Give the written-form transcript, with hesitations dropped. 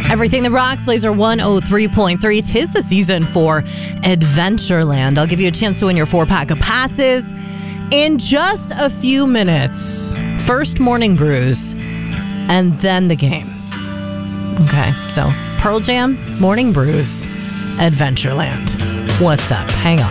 Everything that rocks, Laser 103.3. 'Tis the season for Adventureland. I'll give you a chance to win your 4-pack of passes in just a few minutes. First Morning Brews, and then the game. Okay, so Pearl Jam, Morning Brews, Adventureland. What's up? Hang on.